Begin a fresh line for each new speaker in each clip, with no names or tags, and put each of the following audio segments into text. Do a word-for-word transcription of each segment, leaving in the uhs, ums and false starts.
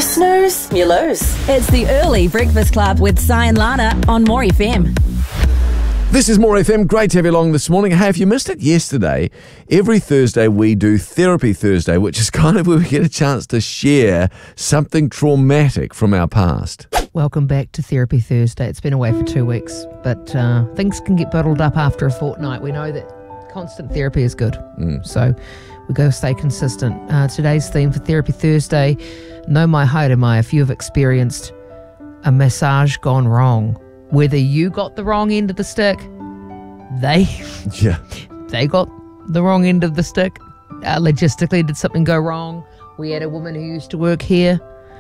snooze, you lose.
It's the Early Breakfast Club with Si and Lana on More F M.
This is More F M. Great to have you along this morning. Hey, if you missed it yesterday, every Thursday we do Therapy Thursday, which is kind of where we get a chance to share something traumatic from our past.
Welcome back to Therapy Thursday. It's been away for two weeks, but uh, things can get bottled up after a fortnight. We know that constant therapy is good, mm. so we've got to stay consistent. Uh, today's theme for Therapy Thursday, know my height, am I? If you have experienced a massage gone wrong, whether you got the wrong end of the stick, they
yeah,
they got the wrong end of the stick. Uh, logistically, did something go wrong? We had a woman who used to work here,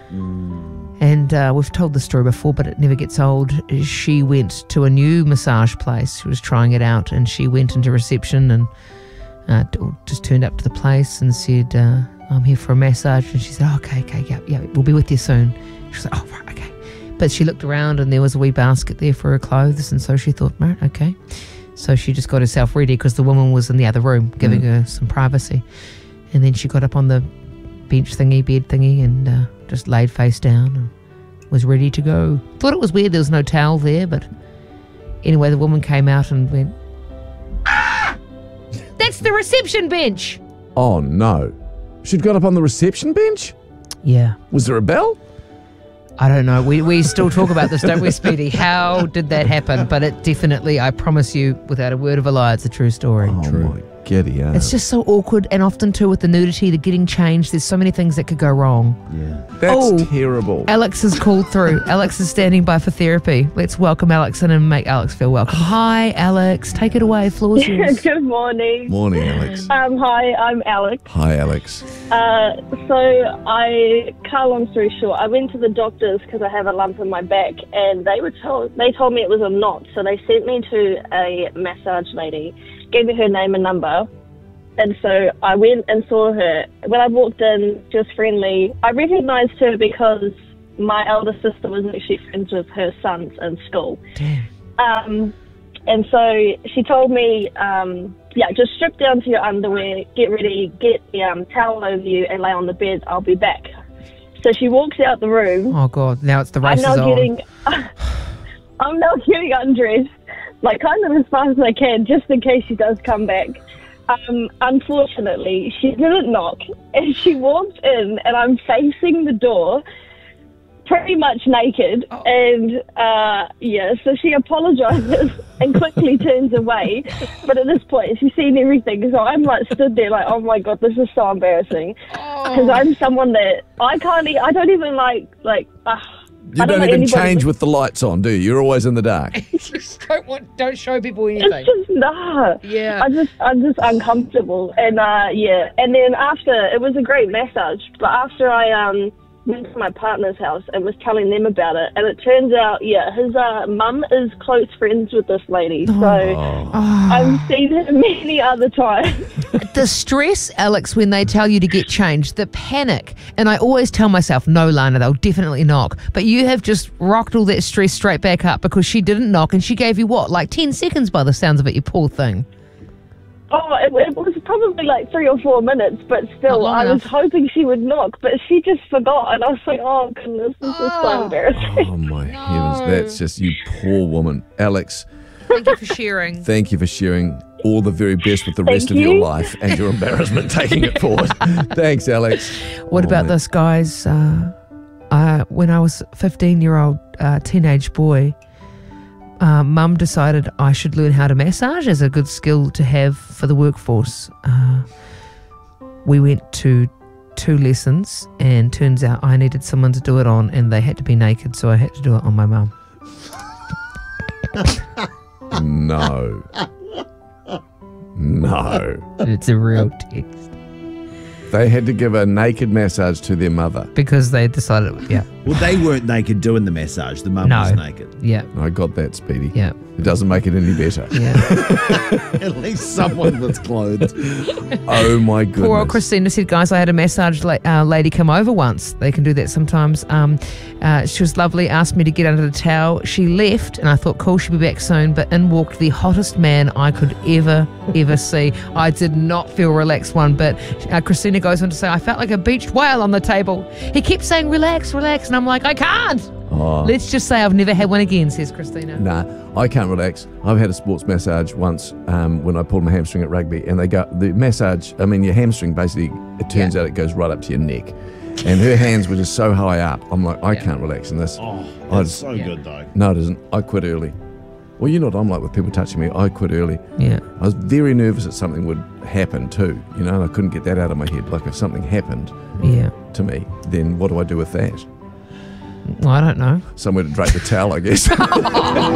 mm. and uh, we've told the story before, but it never gets old. She went to a new massage place. She was trying it out, and she went into reception and uh, just turned up to the place and said, uh, I'm here for a massage. And she said, oh, okay, okay, yeah, yeah, we'll be with you soon. She was like, oh, right, okay. But she looked around and there was a wee basket there for her clothes, and so she thought, right, okay. So she just got herself ready because the woman was in the other room giving mm. her some privacy. And then she got up on the bench thingy, bed thingy, and uh, just laid face down and was ready to go. Thought it was weird there was no towel there, but anyway, the woman came out and went, ah! That's the reception bench.
Oh, no. She'd got up on the reception bench?
Yeah.
Was there a bell?
I don't know. We we still talk about this, don't we, Speedy? How did that happen? But it definitely, I promise you, without a word of a lie, it's a true story.
Oh,
true.
my giddy aunt.
It's just so awkward, and often too with the nudity, the getting changed, there's so many things that could go wrong.
Yeah. That's
oh,
terrible.
Alex has called through. Alex is standing by for therapy. Let's welcome Alex in and make Alex feel welcome. Hi, Alex. Take it away. Floor's yours.
Good morning.
Morning, Alex.
Um, hi, I'm Alex.
Hi, Alex.
Uh, so I, cut a long story short, I went to the doctors because I have a lump in my back, and they were told they told me it was a knot. So they sent me to a massage lady, gave me her name and number. And so I went and saw her. When I walked in, she was friendly. I recognised her because my elder sister was actually friends with her sons in school.
Damn.
Um, and so she told me, um, yeah, just strip down to your underwear, get ready, get the um, towel over you and lay on the bed. I'll be back. So she walks out the room.
Oh, God. Now it's the race
I'm
is
now
on.
getting, I'm now getting undressed, like kind of as fast as I can, just in case she does come back. Um, unfortunately, she didn't knock, and she walked in, and I'm facing the door, pretty much naked, oh. and uh, yeah, so she apologises and quickly turns away, but at this point, she's seen everything, so I'm like stood there like, oh my God, this is so embarrassing, because oh. I'm someone that, I can't, I don't even like, like, uh,
You don't, don't even change with the lights on, do you? You're always in the dark.
You just don't want, don't show people anything.
It's just nah.
Yeah.
I just I'm just uncomfortable, and uh, yeah. And then after, it was a great massage, but after I um went to my partner's house and was telling them about it, and it turns out, yeah, his uh, mum is close friends with this lady, so
oh.
I've seen her many other times.
The stress, Alex, when they tell you to get changed, the panic, and I always tell myself, no, Lana, they'll definitely knock, but you have just rocked all that stress straight back up because she didn't knock, and she gave you what, like ten seconds by the sounds of it, you poor thing.
Oh, it, it was probably like three or four minutes, but still, I
enough.
was hoping she would knock, but she just forgot, and I was like, oh, goodness, this
oh.
is so embarrassing.
Oh, my
no.
heavens. That's just, you poor woman. Alex,
thank you for sharing.
Thank you for sharing. All the very best with the rest
Thank
of
you.
your life and your embarrassment taking it forward. Thanks, Alex.
What
oh,
about
man.
this, guys? Uh, uh, when I was a fifteen-year-old uh, teenage boy, Uh, Mum decided I should learn how to massage as a good skill to have for the workforce. Uh, we went to two lessons, and turns out I needed someone to do it on, and they had to be naked, so I had to do it on my mum.
No. No.
It's a real text.
They had to give a naked massage to their mother.
Because they decided, yeah.
Well, they weren't naked doing the massage. The mum
No.
was naked.
Yeah.
I got that, Speedy.
Yeah.
It doesn't make it any better.
Yeah.
At least someone was clothed.
Oh my goodness.
Poor old Christina said, guys, I had a massage la- uh, lady come over once. They can do that sometimes. Um, uh, she was lovely, asked me to get under the towel. She left, and I thought, cool, she'll be back soon. But in walked the hottest man I could ever, ever see. I did not feel relaxed one bit. Uh, Christina goes on to say, I felt like a beached whale on the table. He kept saying, relax, relax. And I'm like, I can't.
Oh.
Let's just say I've never had one again, says Christina.
Nah, I can't relax. I've had a sports massage once um, when I pulled my hamstring at rugby, and they go the massage. I mean, your hamstring basically. It turns
Yeah.
out it goes right up to your neck, and her hands were just so high up. I'm like, I
Yeah.
can't relax in this.
Oh,
I
that's
just-
so
Yeah.
good, though.
No, it isn't. I quit early. Well, you know what I'm like with people touching me. I quit early.
Yeah.
I was very nervous that something would happen too. You know, and I couldn't get that out of my head. Like if something happened
Yeah.
to me, then what do I do with that?
Well, I don't know.
Somewhere to drape the towel, I guess.